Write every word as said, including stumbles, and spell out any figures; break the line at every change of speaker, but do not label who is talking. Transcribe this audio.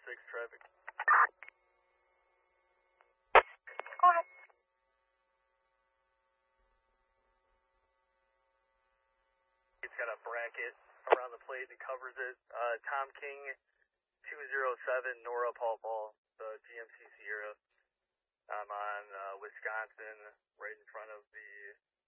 six traffic.
Go ahead.
It's got a bracket around the plate that covers it. Uh, Tom King, two oh seven, Nora Paul Ball, the G M C Sierra. I'm on uh, Wisconsin, right in front of the